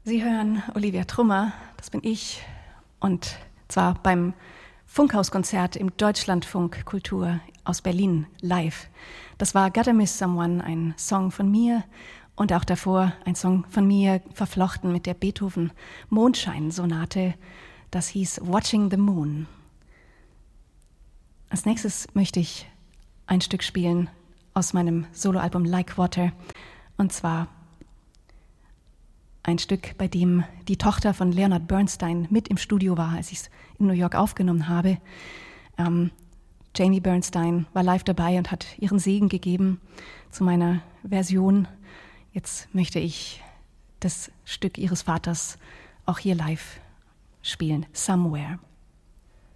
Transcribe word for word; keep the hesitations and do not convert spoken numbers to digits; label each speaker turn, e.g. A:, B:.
A: Sie hören Olivia Trummer, das bin ich, und zwar beim Funkhauskonzert im Deutschlandfunk Kultur aus Berlin live. Das war Gotta Miss Someone, ein Song von mir und auch davor ein Song von mir, verflochten mit der Beethoven-Mondschein-Sonate. Das hieß Watching the Moon. Als nächstes möchte ich ein Stück spielen aus meinem Soloalbum Like Water, und zwar ein Stück, bei dem die Tochter von Leonard Bernstein mit im Studio war, als ich es in New York aufgenommen habe. Ähm, Jamie Bernstein war live dabei und hat ihren Segen gegeben zu meiner Version. Jetzt möchte ich das Stück ihres Vaters auch hier live spielen, Somewhere.